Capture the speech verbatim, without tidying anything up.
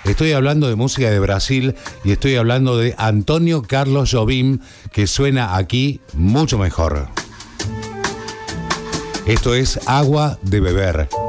Estoy hablando de música de Brasil y estoy hablando de Antonio Carlos Jobim, que suena aquí mucho mejor. Esto es Agua de Beber.